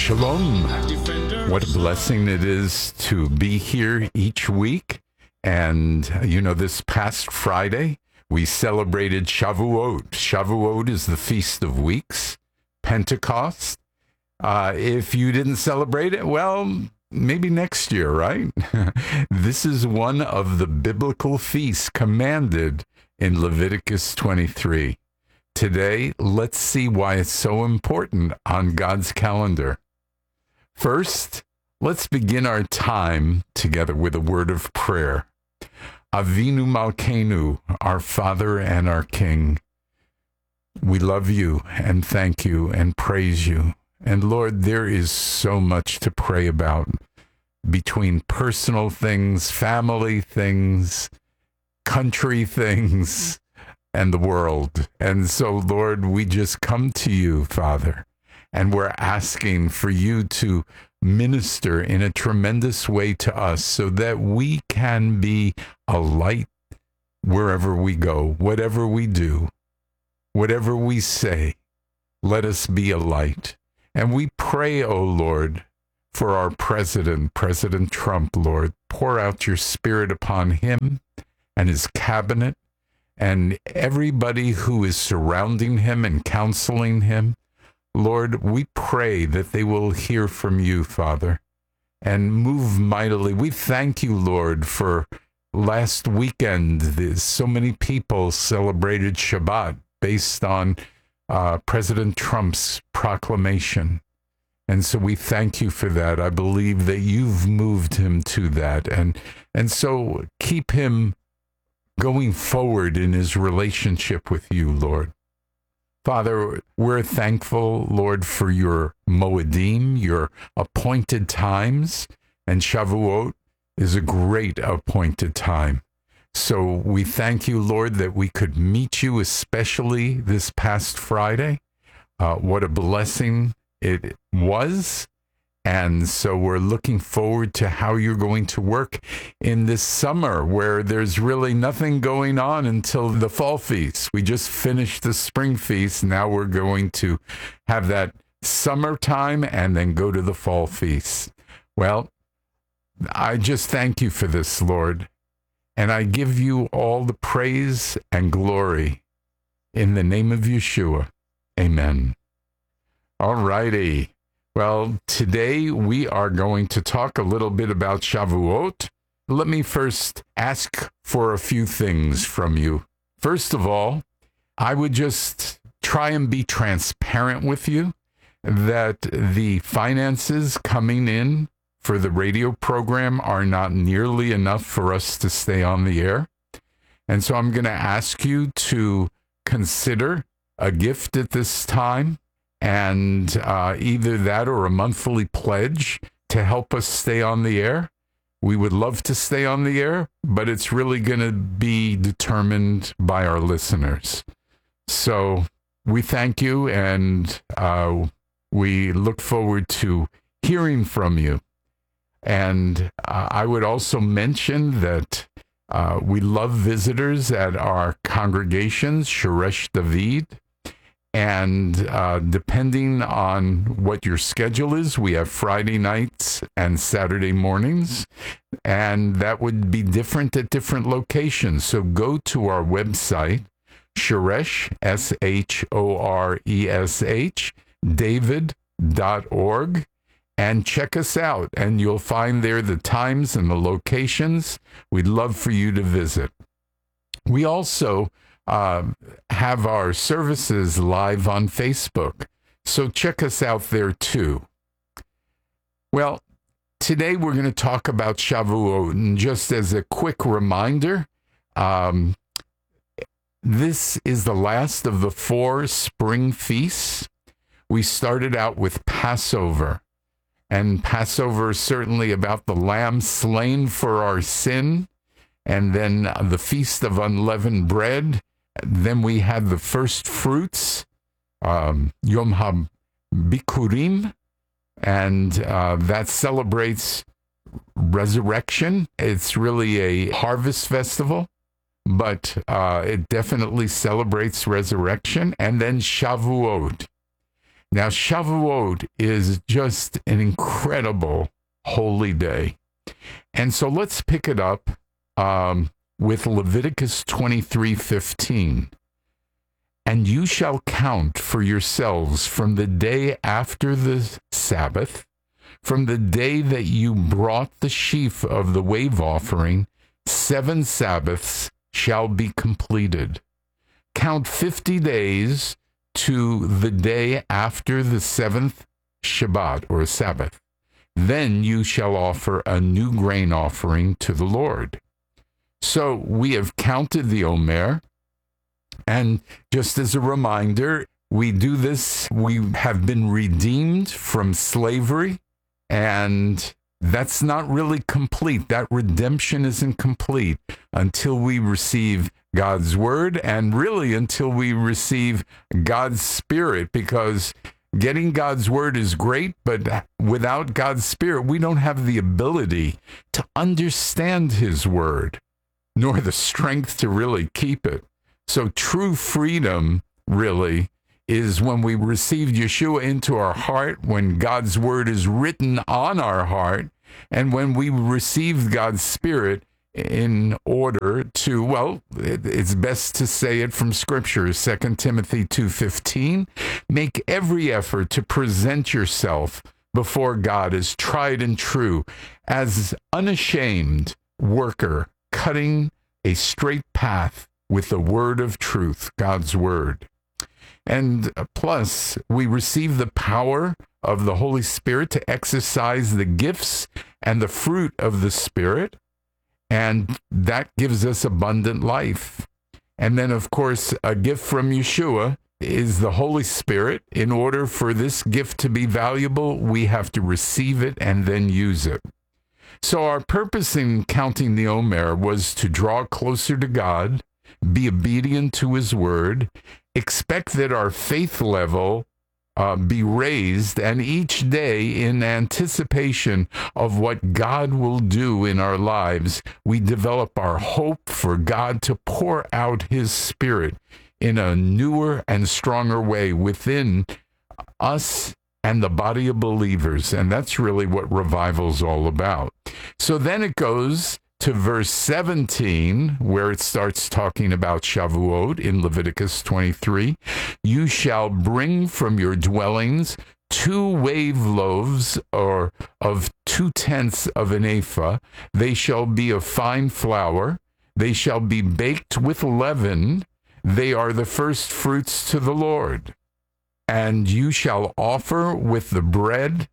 Shalom. What a blessing it is to be here each week. And, this past Friday, we celebrated Shavuot. Shavuot is the Feast of Weeks, Pentecost. If you didn't celebrate it, well, maybe next year, right? This is one of the biblical feasts commanded in Leviticus 23. Today, let's see why it's so important on God's calendar. First, let's begin our time together with a word of prayer. Avinu Malkeinu, our Father and our King, we love you and thank you and praise you. And Lord, there is so much to pray about between personal things, family things, country things, and the world. And so, Lord, we just come to you, Father, and we're asking for you to minister in a tremendous way to us so that we can be a light wherever we go, whatever we do, whatever we say, let us be a light. And we pray, O Lord, for our president, President Trump, Lord. Pour out your spirit upon him and his cabinet and everybody who is surrounding him and counseling him. Lord, we pray that they will hear from you, Father, and move mightily. We thank you, Lord, for last weekend. So many people celebrated Shabbat based on President Trump's proclamation. And so we thank you for that. I believe that you've moved him to that. And so keep him going forward in his relationship with you, Lord. Father, we're thankful, Lord, for your Moedim, your appointed times, and Shavuot is a great appointed time. So we thank you, Lord, that we could meet you, especially this past Friday. What a blessing it was. And so we're looking forward to how you're going to work in this summer where there's really nothing going on until the fall feast. We just finished the spring feast. Now we're going to have that summertime and then go to the fall feast. Well, I just thank you for this, Lord. And I give you all the praise and glory in the name of Yeshua. Amen. All righty. Well, today we are going to talk a little bit about Shavuot. Let me first ask for a few things from you. First of all, I would just try and be transparent with you that the finances coming in for the radio program are not nearly enough for us to stay on the air. And so I'm going to ask you to consider a gift at this time. And either that or a monthly pledge to help us stay on the air. We would love to stay on the air, but it's really going to be determined by our listeners. So we thank you, and we look forward to hearing from you. And I would also mention that we love visitors at our congregations, Shoresh David. And depending on what your schedule is, we have Friday nights and Saturday mornings, and that would be different at different locations. So go to our website, Shoresh, Shoresh, David.org, and check us out. And you'll find there the times and the locations. We'd love for you to visit. We also have our services live on Facebook. So check us out there too. Well, today we're going to talk about Shavuot. And just as a quick reminder, this is the last of the 4 spring feasts. We started out with Passover. And Passover is certainly about the lamb slain for our sin. And then the Feast of Unleavened Bread. Then we had the first fruits, Yom HaBikurim, and that celebrates resurrection. It's really a harvest festival, but it definitely celebrates resurrection. And then Shavuot. Now, Shavuot is just an incredible holy day. And so let's pick it up with Leviticus 23:15. And you shall count for yourselves from the day after the Sabbath, from the day that you brought the sheaf of the wave offering, 7 Sabbaths shall be completed. Count 50 days to the day after the 7th Shabbat or Sabbath. Then you shall offer a new grain offering to the Lord. So we have counted the Omer. And just as a reminder, we do this, we have been redeemed from slavery, and that's not really complete. That redemption isn't complete until we receive God's word and really until we receive God's Spirit, because getting God's word is great, but without God's Spirit, we don't have the ability to understand his word, nor the strength to really keep it. So true freedom really is when we received Yeshua into our heart, when God's word is written on our heart, and when we received God's Spirit in order to, well, it's best to say it from Scripture, 2 Timothy 2:15, make every effort to present yourself before God as tried and true, as unashamed worker, cutting a straight path with the word of truth, God's word. And plus, we receive the power of the Holy Spirit to exercise the gifts and the fruit of the Spirit, and that gives us abundant life. And then, of course, a gift from Yeshua is the Holy Spirit. In order for this gift to be valuable, we have to receive it and then use it. So our purpose in counting the Omer was to draw closer to God, be obedient to his word, expect that our faith level be raised, and each day in anticipation of what God will do in our lives, we develop our hope for God to pour out his Spirit in a newer and stronger way within us and the body of believers. And that's really what revival's all about. So then it goes to verse 17, where it starts talking about Shavuot in Leviticus 23. You shall bring from your dwellings 2 wave loaves, or of 2/10 of an ephah. They shall be of fine flour. They shall be baked with leaven. They are the first fruits to the Lord. And you shall offer with the bread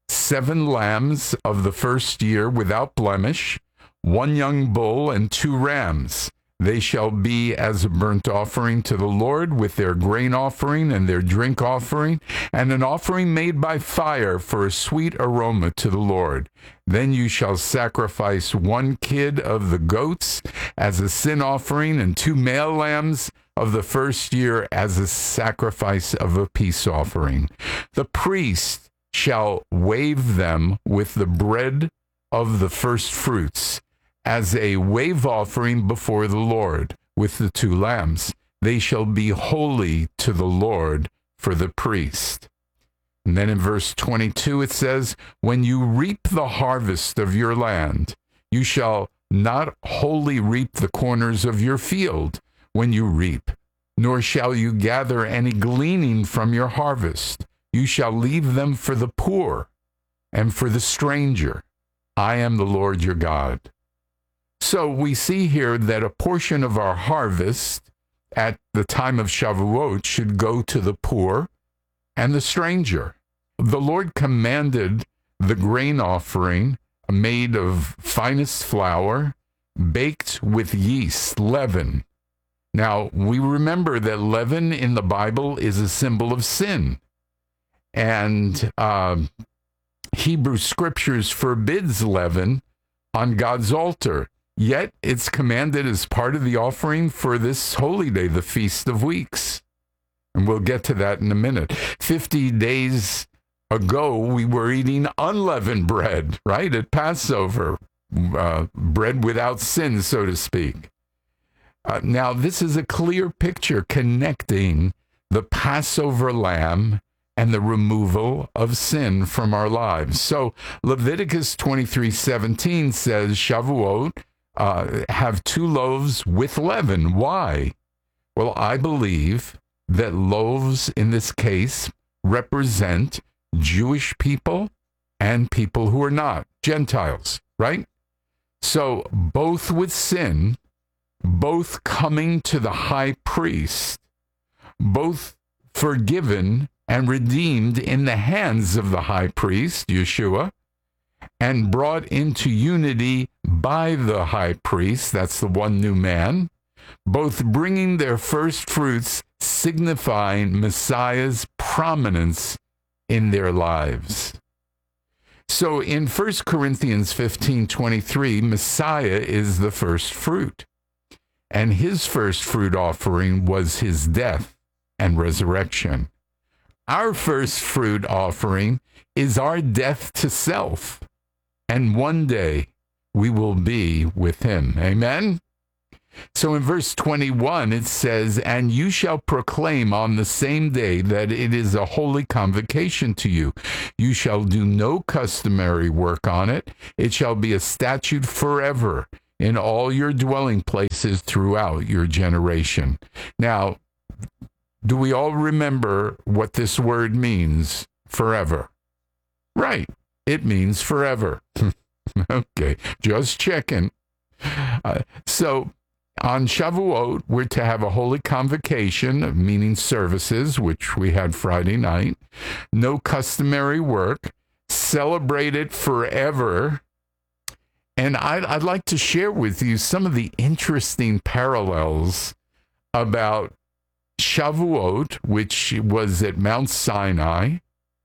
7 lambs of the first year without blemish, 1 young bull and 2 rams. They shall be as a burnt offering to the Lord, with their grain offering and their drink offering, and an offering made by fire for a sweet aroma to the Lord. Then you shall sacrifice 1 kid of the goats as a sin offering, and 2 male lambs of the first year as a sacrifice of a peace offering. The priest shall wave them with the bread of the first fruits as a wave offering before the Lord with the 2 lambs. They shall be holy to the Lord for the priest. And then in verse 22 it says, when you reap the harvest of your land, you shall not wholly reap the corners of your field when you reap, nor shall you gather any gleaning from your harvest. You shall leave them for the poor and for the stranger. I am the Lord your God. So we see here that a portion of our harvest at the time of Shavuot should go to the poor and the stranger. The Lord commanded the grain offering made of finest flour, baked with yeast, leaven. Now, we remember that leaven in the Bible is a symbol of sin. And Hebrew scriptures forbids leaven on God's altar. Yet it's commanded as part of the offering for this holy day, the Feast of Weeks. And we'll get to that in a minute. 50 days ago, we were eating unleavened bread, right, at Passover, bread without sin, so to speak. Now, this is a clear picture connecting the Passover lamb and the removal of sin from our lives. So Leviticus 23:17 says Shavuot have 2 loaves with leaven. Why? Well, I believe that loaves in this case represent Jewish people and people who are not, Gentiles, right? So both with sin, both coming to the high priest, both forgiven and redeemed in the hands of the high priest, Yeshua, and brought into unity by the high priest, that's the one new man, both bringing their first fruits, signifying Messiah's prominence in their lives. So in 1 Corinthians 15:23, Messiah is the first fruit, and his first fruit offering was his death and resurrection. Our first fruit offering is our death to self, and one day we will be with him. Amen? So in verse 21, it says, "And you shall proclaim on the same day that it is a holy convocation to you. You shall do no customary work on it. It shall be a statute forever in all your dwelling places throughout your generation." Now, do we all remember what this word means, forever? Right. It means forever. Okay, just checking. So on Shavuot, we're to have a holy convocation, meaning services, which we had Friday night. No customary work. Celebrate it forever. And I'd like to share with you some of the interesting parallels about Shavuot, which was at Mount Sinai,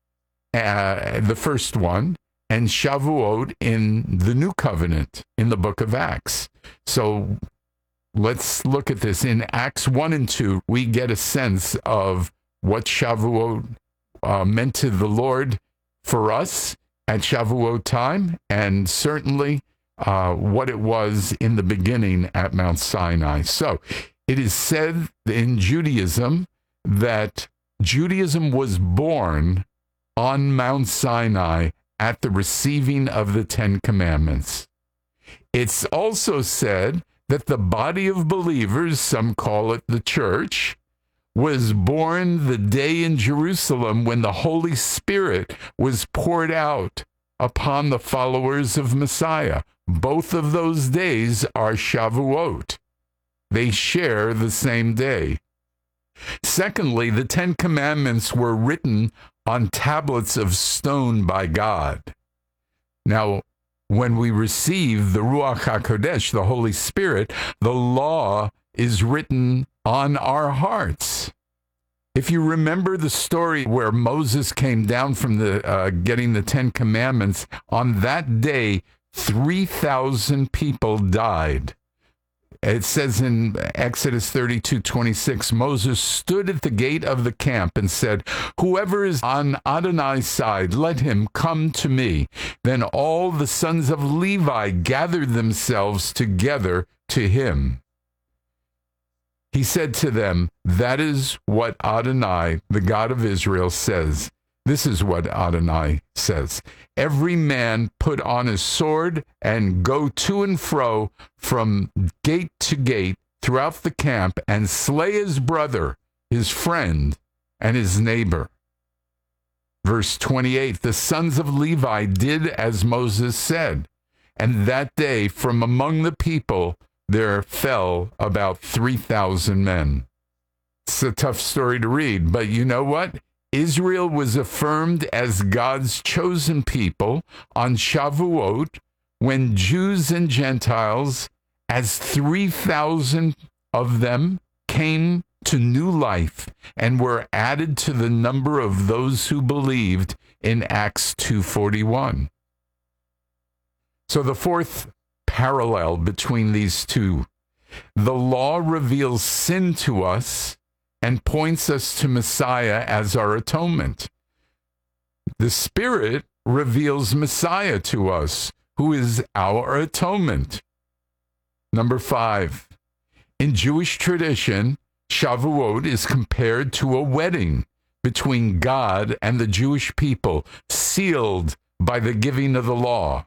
the first one, and Shavuot in the New Covenant in the book of Acts. So let's look at this. In Acts 1 and 2, we get a sense of what Shavuot meant to the Lord for us at Shavuot time, and certainly what it was in the beginning at Mount Sinai. So it is said in Judaism that Judaism was born on Mount Sinai at the receiving of the 10 Commandments. It's also said that the body of believers, some call it the church, was born the day in Jerusalem when the Holy Spirit was poured out upon the followers of Messiah. Both of those days are Shavuot. They share the same day. Secondly, the 10 Commandments were written on tablets of stone by God. Now, when we receive the Ruach HaKodesh, the Holy Spirit, the law is written on our hearts. If you remember the story where Moses came down from getting the 10 Commandments, on that day, 3,000 people died. It says in Exodus 32:26, Moses stood at the gate of the camp and said, "Whoever is on Adonai's side, let him come to me." Then all the sons of Levi gathered themselves together to him. He said to them, "That is what Adonai, the God of Israel, says." This is what Adonai says. "Every man put on his sword and go to and fro from gate to gate throughout the camp and slay his brother, his friend, and his neighbor." Verse 28, the sons of Levi did as Moses said, and that day from among the people there fell about 3,000 men. It's a tough story to read, but you know what? Israel was affirmed as God's chosen people on Shavuot when Jews and Gentiles, as 3,000 of them, came to new life and were added to the number of those who believed in Acts 2:41. So the fourth parallel between these two, the law reveals sin to us and points us to Messiah as our atonement. The Spirit reveals Messiah to us, who is our atonement. Number 5, in Jewish tradition, Shavuot is compared to a wedding between God and the Jewish people, sealed by the giving of the law.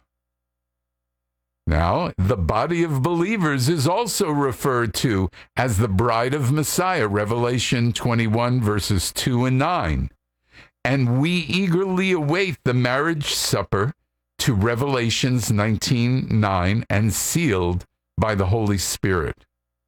Now, the body of believers is also referred to as the bride of Messiah, Revelation 21, verses 2 and 9. And we eagerly await the marriage supper to Revelations 19:9, and sealed by the Holy Spirit.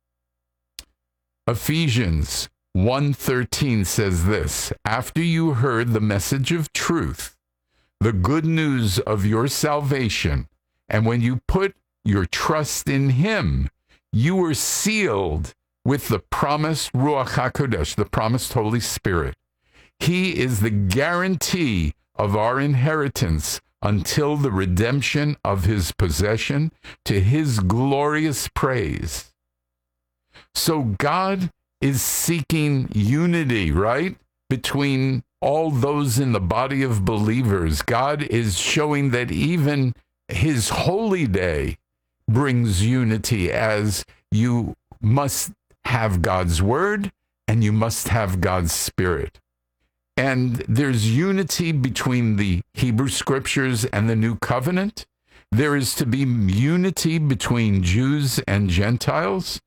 Ephesians 1:13 says this, after you heard the message of truth, the good news of your salvation, and when you put your trust in him, you were sealed with the promised Ruach HaKodesh, the promised Holy Spirit. He is the guarantee of our inheritance until the redemption of his possession, to his glorious praise. So God is seeking unity, right? Between all those in the body of believers. God is showing that even his holy day brings unity, as you must have God's word and you must have God's spirit. And there's unity between the Hebrew scriptures and the new covenant. There is to be unity between Jews and Gentiles.